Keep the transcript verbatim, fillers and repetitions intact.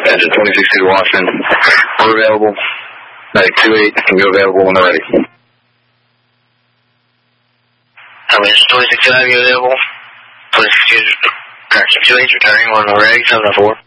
Engine twenty-six two Washington. We're available. Medic two eight can be available when they're ready. How many twenty-six two have you available? twenty-six two eight returning when we're ready, seven oh four.